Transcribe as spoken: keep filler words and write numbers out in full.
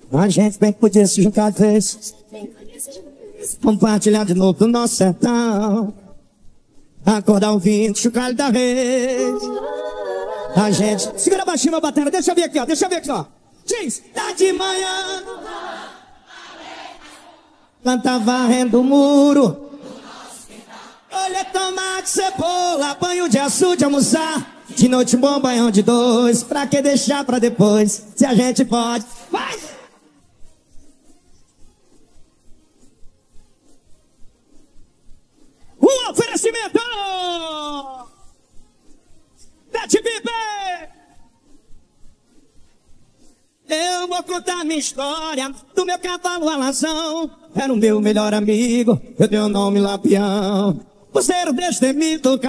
A gente bem que podia se juntar três, compartilhar de novo do nosso sertão, acordar ouvindo chocalho da rede. A gente... Segura baixinho meu batera, deixa eu ver aqui, ó, deixa eu ver aqui, ó. Diz, tá de manhã, planta varrendo o muro, olha tomate, cebola, banho de açude, almoçar. De noite um bom banhão de dois, pra que deixar pra depois, se a gente pode. Vai! Um oferecimento da T B B. Eu vou contar minha história do meu cavalo alazão. Era o meu melhor amigo, eu dei o nome Lampião. Por ser o destemido